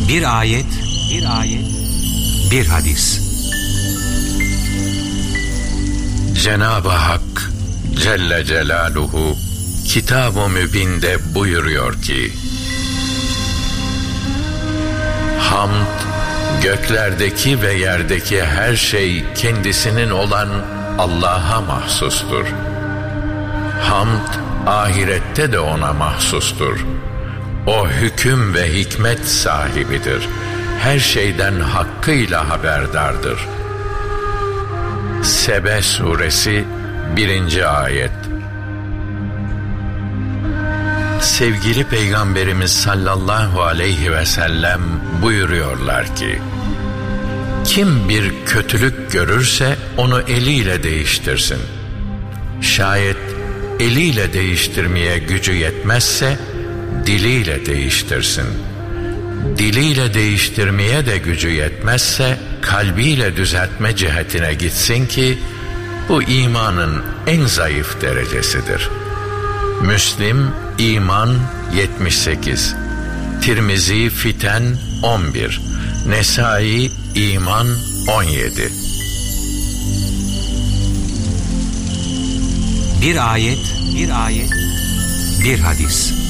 Bir ayet, bir hadis. Cenab-ı Hak Celle Celaluhu Kitab-ı Mübin'de buyuruyor ki: Hamd, göklerdeki ve yerdeki her şey kendisinin olan Allah'a mahsustur. Hamd, ahirette de ona mahsustur. O hüküm ve hikmet sahibidir. Her şeyden hakkıyla haberdardır. Sebe Suresi 1. Ayet. Sevgili Peygamberimiz sallallahu aleyhi ve sellem buyuruyorlar ki: kim bir kötülük görürse onu eliyle değiştirsin. Şayet eliyle değiştirmeye gücü yetmezse diliyle değiştirsin. Diliyle değiştirmeye de gücü yetmezse kalbiyle düzeltme cihetine gitsin ki bu imanın en zayıf derecesidir. Müslim İman 78, Tirmizi Fiten 11, Nesai İman 17. Bir ayet, bir hadis.